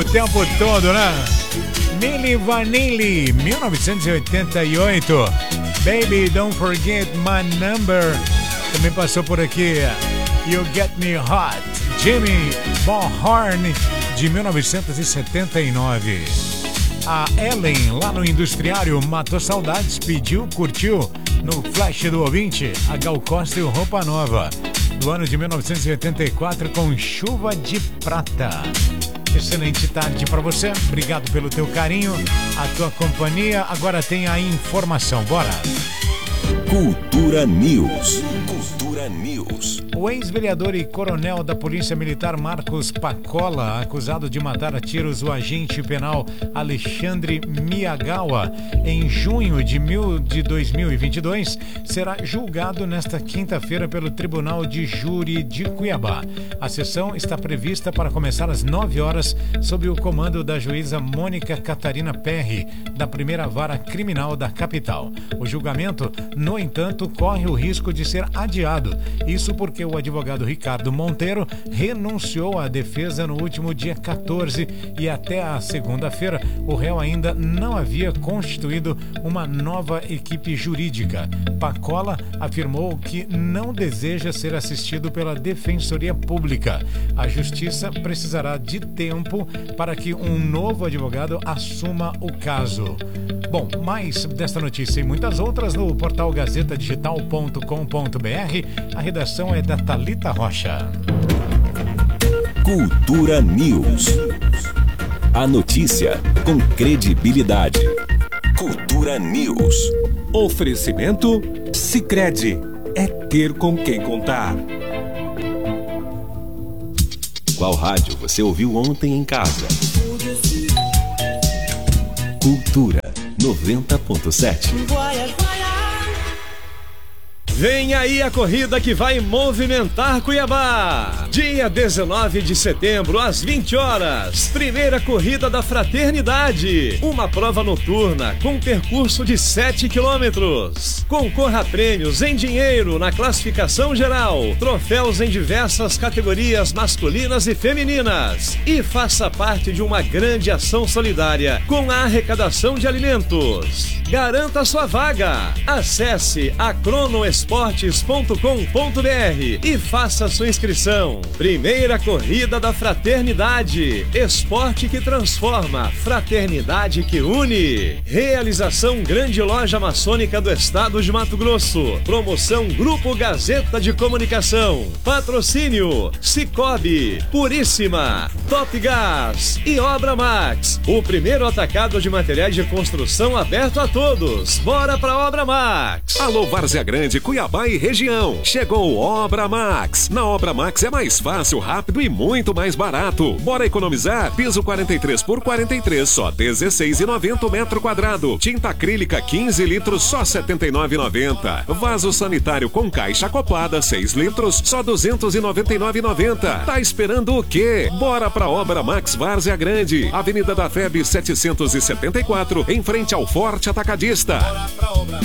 O tempo todo, né? Milli Vanilli, 1988. Baby, don't forget my number. Também passou por aqui. You Get Me Hot, Jimmy Bonhorn, de 1979. A Ellen, lá no Industriário, matou saudades, pediu, curtiu no Flash do Ouvinte, a Gal Costa e o Roupa Nova, do ano de 1984, com Chuva de Prata. Excelente tarde para você, obrigado pelo teu carinho, a tua companhia. Agora tem a informação, bora! Cultura News. Cultura News. O ex-vereador e coronel da Polícia Militar Marcos Pacola, acusado de matar a tiros o agente penal Alexandre Miyagawa em junho de 2022, será julgado nesta quinta-feira pelo Tribunal de Júri de Cuiabá. A sessão está prevista para começar às 9 horas sob o comando da juíza Mônica Catarina Perry, da primeira vara criminal da capital. O julgamento, no entanto, corre o risco de ser adiado. Isso porque o advogado Ricardo Monteiro renunciou à defesa no último dia 14 e até a segunda-feira o réu ainda não havia constituído uma nova equipe jurídica. Pacola afirmou que não deseja ser assistido pela Defensoria Pública. A Justiça precisará de tempo para que um novo advogado assuma o caso. Bom, mais desta notícia e muitas outras no portal gazetadigital.com.br. A redação é da Thalita Rocha. Cultura News. A notícia com credibilidade. Cultura News. Oferecimento Sicredi. É ter com quem contar. Qual rádio você ouviu ontem em casa? Cultura 90.7. Vem aí a corrida que vai movimentar Cuiabá. Dia 19 de setembro, às 20 horas. Primeira corrida da Fraternidade. Uma prova noturna com percurso de 7 quilômetros. Concorra a prêmios em dinheiro na classificação geral. Troféus em diversas categorias masculinas e femininas. E faça parte de uma grande ação solidária com a arrecadação de alimentos. Garanta sua vaga. Acesse acronoesportes.com.br e faça sua inscrição. Primeira corrida da Fraternidade. Esporte que transforma, fraternidade que une. Realização Grande Loja Maçônica do Estado de Mato Grosso. Promoção Grupo Gazeta de Comunicação. Patrocínio Cicobi, Puríssima, Top Gás e Obra Max. O primeiro atacado de materiais de construção aberto a todos. Bora pra Obra Max. Alô, Várzea Grande, Cuiabá e região. Chegou Obra Max. Na Obra Max é mais fácil, rápido e muito mais barato. Bora economizar? Piso 43 por 43, só R$16,90 o metro quadrado. Tinta acrílica 15 litros, só R$79,90. Vaso sanitário com caixa acoplada 6 litros, só R$299,90. Tá esperando o quê? Bora pra Obra Max Várzea Grande. Avenida da FEB 774, em frente ao Forte Atacadista.